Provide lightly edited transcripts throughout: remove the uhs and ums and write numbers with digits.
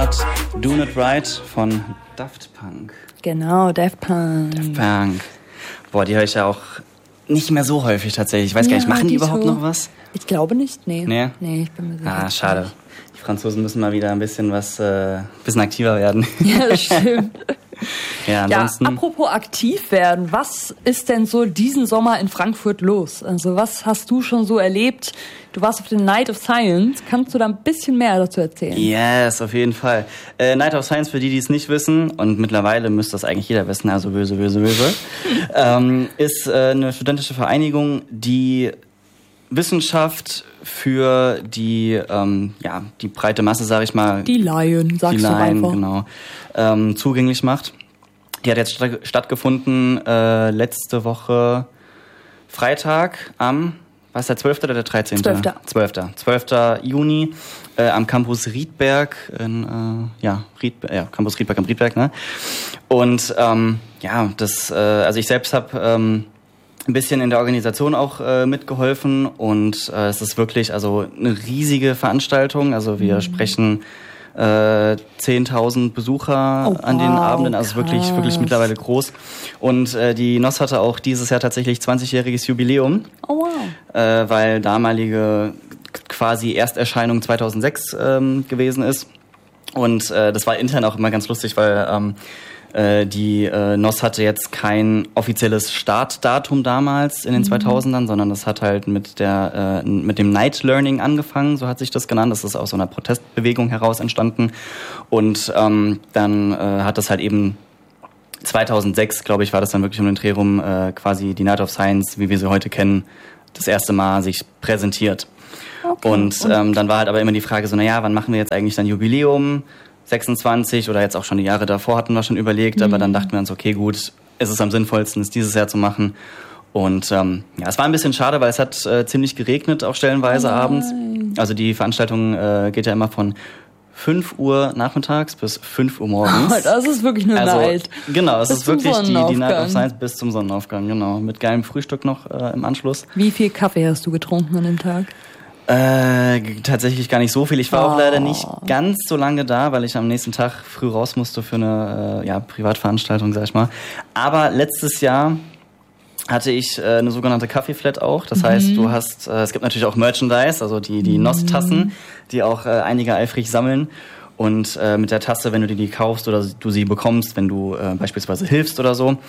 gehört Do Not Right von Daft Punk. Genau, Daft Punk. Daft Punk. Boah, die höre ich ja auch nicht mehr so häufig tatsächlich. Ich weiß gar nicht, machen die überhaupt noch was? Ich glaube nicht, nee. Nee? Nee, ich bin mir sicher. Schade. Nicht. Die Franzosen müssen mal wieder ein bisschen bisschen aktiver werden. Ja, das stimmt. Ja, ansonsten. Ja, apropos aktiv werden, was ist denn so diesen Sommer in Frankfurt los? Also was hast du schon so erlebt? Du warst auf der Night of Science. Kannst du da ein bisschen mehr dazu erzählen? Yes, auf jeden Fall. Night of Science, für die es nicht wissen, und mittlerweile müsste das eigentlich jeder wissen, also böse, ist eine studentische Vereinigung, die Wissenschaft für die die breite Masse, sag ich mal. Die Laien, sagst du einfach. Genau. Zugänglich macht. Die hat jetzt stattgefunden letzte Woche Freitag am, was ist der 12. oder der 13.? 12. Juni am Campus Riedberg Campus Riedberg am Riedberg, ne? Und also ich selbst habe ein bisschen in der Organisation auch mitgeholfen und es ist wirklich also eine riesige Veranstaltung. Also wir sprechen 10.000 Besucher an den Abenden, also wirklich mittlerweile groß. Und die NOS hatte auch dieses Jahr tatsächlich 20-jähriges Jubiläum, weil damalige quasi Ersterscheinung 2006 gewesen ist. Und das war intern auch immer ganz lustig, weil die NOS hatte jetzt kein offizielles Startdatum damals in den 2000ern, sondern das hat halt mit dem Night Learning angefangen, so hat sich das genannt. Das ist aus so einer Protestbewegung heraus entstanden. Und dann hat das halt eben 2006, glaube ich, war das dann wirklich um den Dreh rum, quasi die Night of Science, wie wir sie heute kennen, das erste Mal sich präsentiert. Okay. Und dann war halt aber immer die Frage so, wann machen wir jetzt eigentlich dann Jubiläum? 26 oder jetzt auch schon die Jahre davor hatten wir schon überlegt, aber dann dachten wir uns, okay, gut, es ist am sinnvollsten, es dieses Jahr zu machen. Und es war ein bisschen schade, weil es hat ziemlich geregnet, auch stellenweise abends. Also die Veranstaltung geht ja immer von 5 Uhr nachmittags bis 5 Uhr morgens. Oh, das ist wirklich eine Night. Genau, es ist wirklich die Night of Science bis zum Sonnenaufgang, genau. Mit geilem Frühstück noch im Anschluss. Wie viel Kaffee hast du getrunken an dem Tag? Tatsächlich gar nicht so viel. Ich war auch leider nicht ganz so lange da, weil ich am nächsten Tag früh raus musste für eine Privatveranstaltung, sag ich mal. Aber letztes Jahr hatte ich eine sogenannte Kaffeeflat auch. Das heißt, du hast, es gibt natürlich auch Merchandise, also die NOS-Tassen, die auch einige eifrig sammeln. Und mit der Tasse, wenn du dir die kaufst oder du sie bekommst, wenn du beispielsweise hilfst oder so,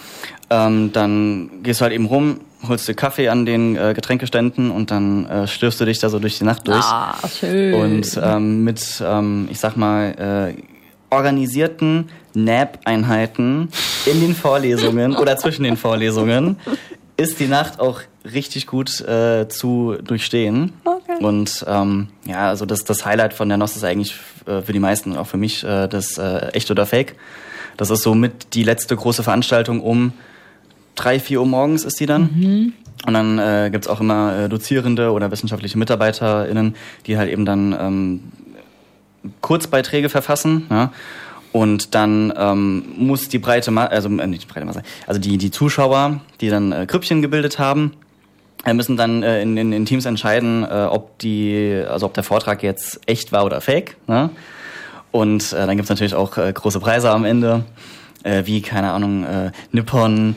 dann gehst du halt eben rum, holst dir Kaffee an den Getränkeständen und dann stürzt du dich da so durch die Nacht durch. Ah, schön. Und mit, ich sag mal, organisierten Nap-Einheiten in den Vorlesungen oder zwischen den Vorlesungen ist die Nacht auch richtig gut zu durchstehen. Okay. Und also das Highlight von der NOS ist eigentlich für die meisten und auch für mich das Echt oder Fake. Das ist somit die letzte große Veranstaltung um 3-4 Uhr morgens ist die dann. Und dann gibt's auch immer Dozierende oder wissenschaftliche MitarbeiterInnen, die halt eben dann Kurzbeiträge verfassen. Ja? Und dann muss die breite Masse, also die Zuschauer, die dann Grüppchen gebildet haben, müssen dann in Teams entscheiden, ob der Vortrag jetzt echt war oder fake. Ne? Und dann gibt's natürlich auch große Preise am Ende, wie, keine Ahnung, Nippon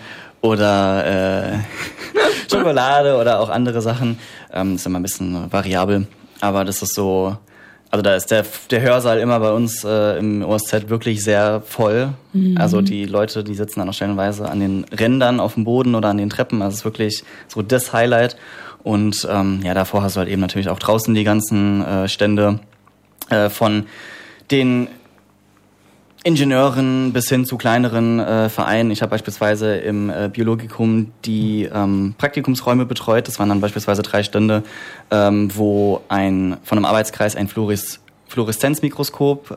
oder Schokolade oder auch andere Sachen. Ist immer ein bisschen variabel, aber das ist so. Also da ist der Hörsaal immer bei uns im OSZ wirklich sehr voll. Also die Leute, die sitzen dann auch stellenweise an den Rändern auf dem Boden oder an den Treppen. Also es ist wirklich so das Highlight. Und davor hast du halt eben natürlich auch draußen die ganzen Stände von den Ingenieuren bis hin zu kleineren Vereinen. Ich habe beispielsweise im Biologikum die Praktikumsräume betreut. Das waren dann beispielsweise 3 Stände, wo von einem Arbeitskreis ein Fluoreszenzmikroskop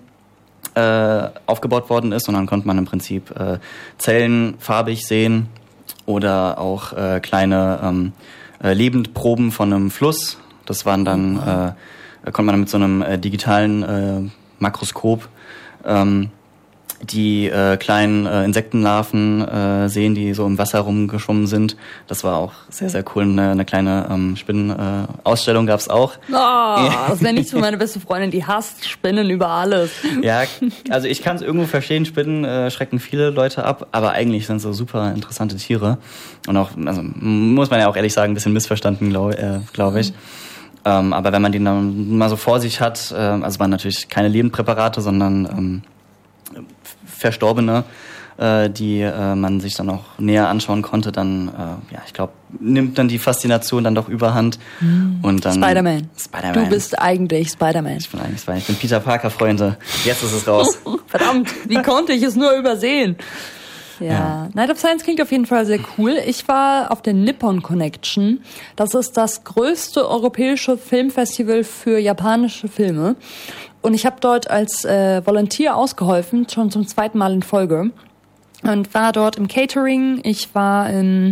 aufgebaut worden ist. Und dann konnte man im Prinzip Zellen farbig sehen oder auch kleine Lebendproben von einem Fluss. Das waren dann, konnte man mit so einem digitalen Makroskop die kleinen Insektenlarven sehen, die so im Wasser rumgeschwommen sind. Das war auch sehr, sehr cool. Eine kleine Spinnenausstellung gab's auch. Das wäre nicht so meine beste Freundin, die hasst Spinnen über alles. Ja, also ich kann es irgendwo verstehen, Spinnen schrecken viele Leute ab, aber eigentlich sind so super interessante Tiere. Und auch, also muss man ja auch ehrlich sagen, ein bisschen missverstanden, glaube ich. Aber wenn man die dann mal so vor sich hat, also waren natürlich keine Lebendpräparate, sondern Verstorbene, die man sich dann auch näher anschauen konnte, dann, ich glaube, nimmt dann die Faszination dann doch überhand. Und dann Spider-Man. Du bist eigentlich Spider-Man. Ich bin Peter Parker, Freunde. Jetzt ist es raus. Verdammt, wie konnte ich es nur übersehen? Ja, Night of Science klingt auf jeden Fall sehr cool. Ich war auf der Nippon Connection. Das ist das größte europäische Filmfestival für japanische Filme. Und ich habe dort als Volunteer ausgeholfen, schon zum 2. Mal in Folge. Und war dort im Catering. Ich war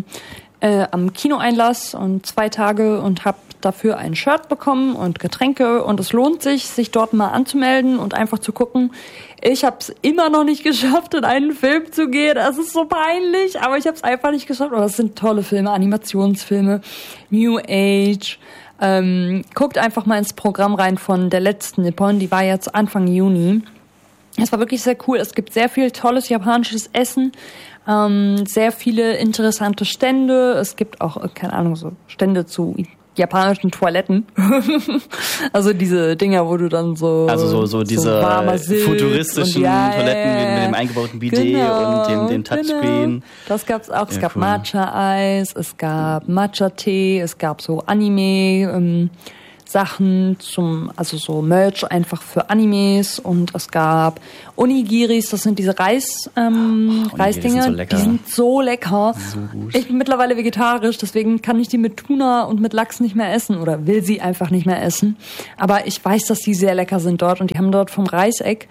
am Kinoeinlass und 2 Tage und habe dafür ein Shirt bekommen und Getränke. Und es lohnt sich dort mal anzumelden und einfach zu gucken. Ich habe es immer noch nicht geschafft, in einen Film zu gehen. Das ist so peinlich, aber ich habe es einfach nicht geschafft. Aber das sind tolle Filme, Animationsfilme, New Age. Guckt einfach mal ins Programm rein von der letzten Nippon. Die war jetzt Anfang Juni. Es war wirklich sehr cool. Es gibt sehr viel tolles japanisches Essen. Sehr viele interessante Stände. Es gibt auch, keine Ahnung, so Stände zu japanischen Toiletten. Also diese Dinger, wo du dann so... Also so diese futuristischen Toiletten mit dem eingebauten Bidet und dem Touchscreen. Genau. Das gab's auch. Es gab cool. Matcha-Eis, es gab Matcha-Tee, es gab so Anime... Sachen also so Merch einfach für Animes und es gab Onigiris, das sind diese Reisdinger, sind so die sind so lecker. So gut. Ich bin mittlerweile vegetarisch, deswegen kann ich die mit Tuna und mit Lachs nicht mehr essen oder will sie einfach nicht mehr essen. Aber ich weiß, dass die sehr lecker sind dort und die haben dort vom Reiseck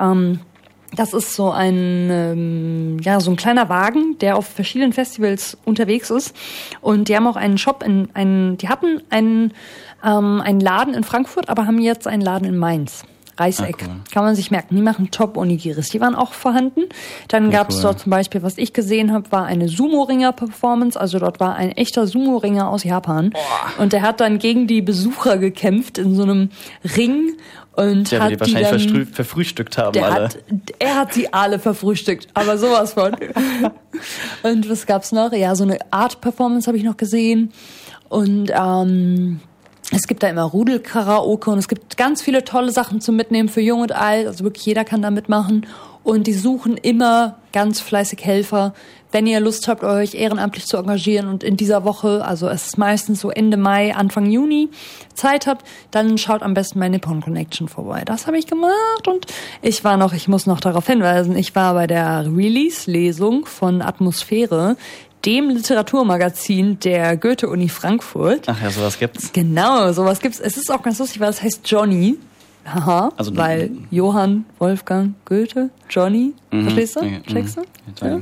das ist so so ein kleiner Wagen, der auf verschiedenen Festivals unterwegs ist. Und die haben auch einen Shop die hatten einen Laden in Frankfurt, aber haben jetzt einen Laden in Mainz. Reiseck. Cool. Kann man sich merken. Die machen Top-Onigiris. Die waren auch vorhanden. Dann gab es dort zum Beispiel, was ich gesehen habe, war eine Sumo-Ringer-Performance. Also dort war ein echter Sumo-Ringer aus Japan. Boah. Und der hat dann gegen die Besucher gekämpft in so einem Ring. Und der hat die wahrscheinlich verfrühstückt haben alle. Er hat sie alle verfrühstückt, aber sowas von. Und was gab's noch? Ja, so eine Art-Performance habe ich noch gesehen. Und es gibt da immer Rudelkaraoke und es gibt ganz viele tolle Sachen zum Mitnehmen für Jung und Alt. Also wirklich jeder kann da mitmachen. Und die suchen immer ganz fleißig Helfer. Wenn ihr Lust habt, euch ehrenamtlich zu engagieren und in dieser Woche, also es ist meistens so Ende Mai, Anfang Juni, Zeit habt, dann schaut am besten bei Nippon Connection vorbei. Das habe ich gemacht und ich muss noch darauf hinweisen, ich war bei der Release-Lesung von Atmosphäre, dem Literaturmagazin der Goethe-Uni Frankfurt. Ach ja, sowas gibt's. Genau, sowas gibt's. Es ist auch ganz lustig, weil es heißt Johnny. Haha, also, weil Johann, Wolfgang, Goethe, Johnny, verstehst du? Checkst du? Ja.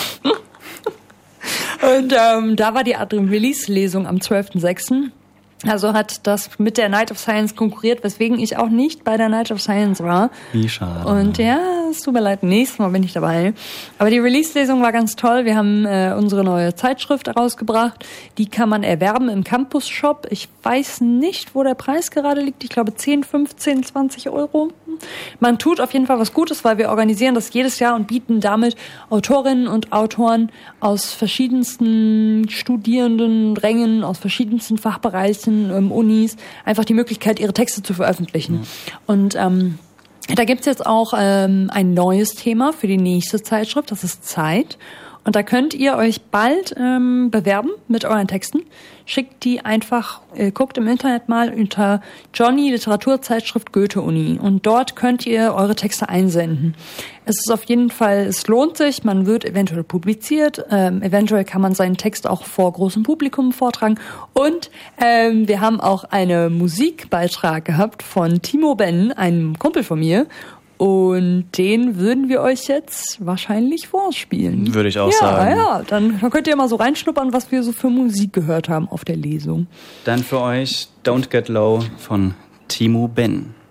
Und da war die Release-Lesung am 12.06. Also hat das mit der Night of Science konkurriert, weswegen ich auch nicht bei der Night of Science war. Wie schade. Und ja, es tut mir leid, nächstes Mal bin ich dabei. Aber die Release-Lesung war ganz toll. Wir haben unsere neue Zeitschrift herausgebracht. Die kann man erwerben im Campus-Shop. Ich weiß nicht, wo der Preis gerade liegt. Ich glaube 10, 15, 20 Euro. Man tut auf jeden Fall was Gutes, weil wir organisieren das jedes Jahr und bieten damit Autorinnen und Autoren aus verschiedensten Studierendenrängen, aus verschiedensten Fachbereichen, Unis, einfach die Möglichkeit, ihre Texte zu veröffentlichen. Ja. Und da gibt's jetzt auch ein neues Thema für die nächste Zeitschrift, das ist Zeit. Und da könnt ihr euch bald bewerben mit euren Texten. Schickt die einfach, guckt im Internet mal unter Johnny Literaturzeitschrift Goethe-Uni. Und dort könnt ihr eure Texte einsenden. Es ist auf jeden Fall, es lohnt sich, man wird eventuell publiziert, eventuell kann man seinen Text auch vor großem Publikum vortragen. Und wir haben auch einen Musikbeitrag gehabt von Timo Benn, einem Kumpel von mir. Und den würden wir euch jetzt wahrscheinlich vorspielen. Würde ich auch sagen. Ja, dann könnt ihr mal so reinschnuppern, was wir so für Musik gehört haben auf der Lesung. Dann für euch Don't Get Low von Timo Benn.